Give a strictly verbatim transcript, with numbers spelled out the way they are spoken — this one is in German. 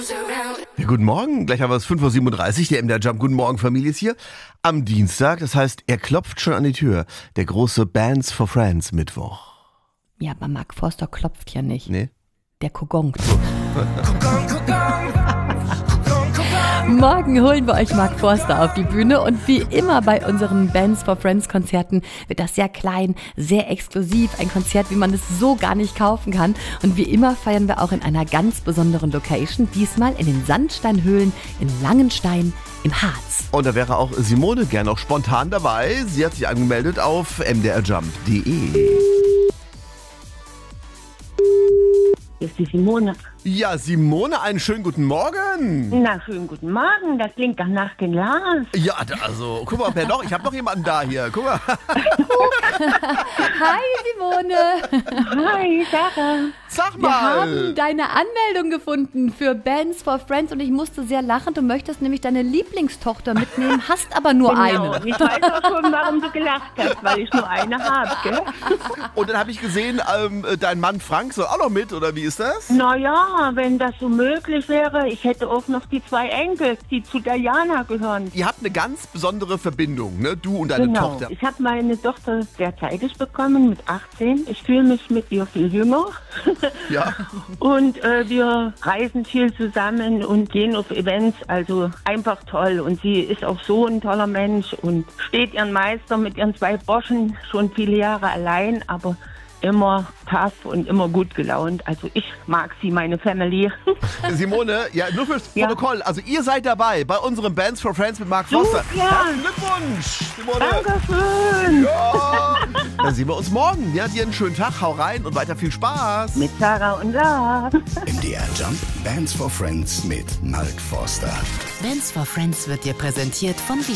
Ja, guten Morgen, gleich haben wir es fünf Uhr siebenunddreißig, der M D R Jump. Guten Morgen, Familie ist hier. Am Dienstag, das heißt, er klopft schon an die Tür. Der große Bands for Friends Mittwoch. Ja, aber Mark Forster klopft ja nicht. Nee? Der kogongt. Morgen holen wir euch Mark Forster auf die Bühne und wie immer bei unseren Bands for Friends Konzerten wird das sehr klein, sehr exklusiv, ein Konzert, wie man es so gar nicht kaufen kann. Und wie immer feiern wir auch in einer ganz besonderen Location, diesmal in den Sandsteinhöhlen in Langenstein im Harz. Und da wäre auch Simone gern noch spontan dabei. Sie hat sich angemeldet auf m d r jump punkt d e. Hier ist die Simone. Ja, Simone, einen schönen guten Morgen. Na, schönen guten Morgen. Das klingt doch nach den Lars. Ja, also, guck mal, wer noch? Ich habe noch jemanden da hier. Guck mal. Hi Simone. Hi, Sarah. Sag Wir mal. haben deine Anmeldung gefunden für Bands for Friends und ich musste sehr lachen. Du möchtest nämlich deine Lieblingstochter mitnehmen, hast aber nur Genau. eine. Ich weiß auch schon, warum du gelacht hast, weil ich nur eine habe, gell? Und dann habe ich gesehen, ähm, dein Mann Frank soll auch noch mit, oder wie ist das? Naja, wenn das so möglich wäre. Ich hätte auch noch die zwei Enkel, die zu Diana gehören. Ihr habt eine ganz besondere Verbindung, ne? Du und deine Genau. Tochter. Ich habe meine Tochter sehr zeitig bekommen, mit achtzehn. Ich fühle mich mit ihr viel jünger. Ja. Und äh, wir reisen viel zusammen und gehen auf Events, also einfach toll. Und sie ist auch so ein toller Mensch und steht ihren Meister mit ihren zwei Burschen schon viele Jahre allein, aber immer tough und immer gut gelaunt. Also ich mag sie, meine Family. Simone, ja, nur fürs Ja. Protokoll. Also ihr seid dabei bei unserem Bands for Friends mit Mark Forster. Super. Herzlichen Glückwunsch, Simone. Dankeschön. Ja. Dann sehen wir uns morgen. Ja, dir einen schönen Tag. Hau rein und weiter viel Spaß. Mit Sarah und Lars. M D R Jump Bands for Friends mit Mark Forster. Bands for Friends wird dir präsentiert von